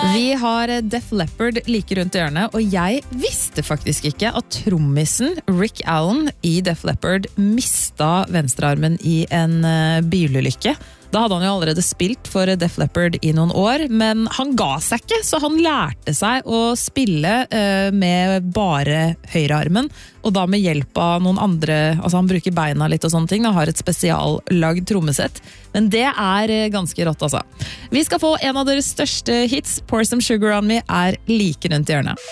Vi har Def Leppard like rundt hjørnet, og jeg visste faktisk ikke at trommisen Rick Allen i Def Leppard mista venstrearmen i en bilulykke. Da hadde han jo allerede spilt for Def Leppard i noen år, men han ga seg ikke, så han lærte seg å spille med bare høyrearmen, og da med hjelp av noen andre, altså han bruker beina litt og sånne ting, og har et spesiallagd trommesett. Men det ganske rått, altså. Vi skal få en av deres største hits, Pour Some Sugar On Me, like rundt hjørnet.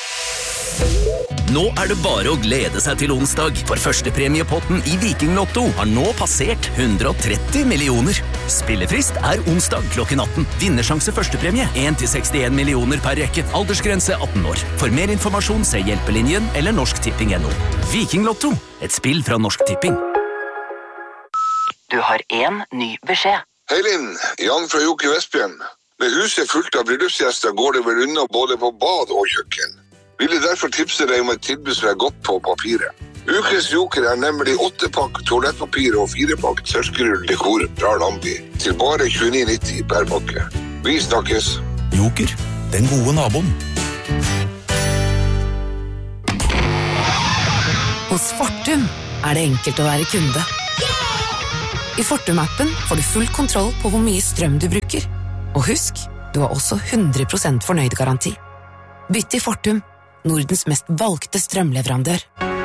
Nå det bare å glede seg til onsdag, for førstepremiepotten i Viking Lotto har nå passert 130 millioner. Spillefrist onsdag klokken 18. Vinnersjanse førstepremie 1-61 millioner per rekke. Aldersgrense 18 år. For mer informasjon se Hjelpelinjen eller norsktipping.no. Viking Lotto, et spill fra Norsk Tipping. Du har en ny beskjed. Hei Linn, Jan fra Jokke Vestbjørn. Med huset fullt av bryllupsgjester går det vel unna både på bad og kjøkken. Ville derfor tipse deg om et tilbud som godt på papiret. Ukens joker nemlig 8-pakk toalettpapir og 4-pakk tørskerull dekor fra Lambi til bare 29,90 per pakke. Vi snakkes. Joker, den gode naboen. Hos Fortum det enkelt å være kunde. I Fortum-appen får du full kontroll på hvor mye strøm du bruker. Og husk, du har også 100% fornøyd-garanti. Bytt til Fortum, Nordens mest valgte strømleverandør.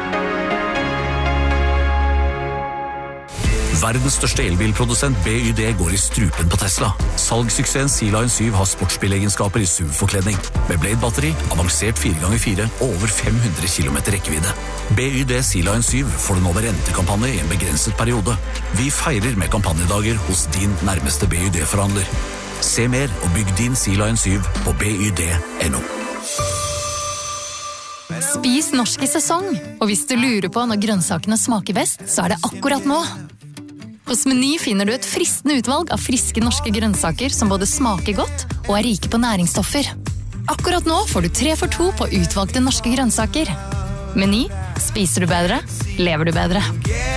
Verdens største elbilprodusent BYD går i strupen på Tesla. Salgssuksessen Sea-Line 7 har sportsbilegenskaper i SUV-forkledning. Med Blade-batteri, avansert 4x4 og over 500 km rekkevidde. BYD Sea-Line 7 får du nå ved rentekampanje i en begrenset periode. Vi feirer med kampanjedager hos din nærmeste BYD-forhandler. Se mer og bygg din Sea-Line 7 på byd.no. Spis norsk i sesong, og hvis du lurer på når grønnsakene smaker best, så det akkurat nå. Hos Meny finner du et fristende utvalg av friske norske grønnsaker som både smaker godt og rike på næringsstoffer. Akkurat nå får du 3 for 2 på utvalgte norske grønnsaker. Meny, spiser du bedre, lever du bedre.